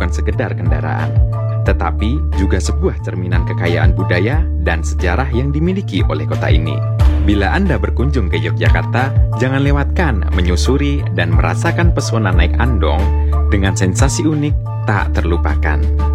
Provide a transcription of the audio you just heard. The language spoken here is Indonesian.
bukan sekedar kendaraan, tetapi juga sebuah cerminan kekayaan budaya dan sejarah yang dimiliki oleh kota ini. Bila Anda berkunjung ke Yogyakarta, jangan lewatkan menyusuri dan merasakan pesona naik andong dengan sensasi unik tak terlupakan.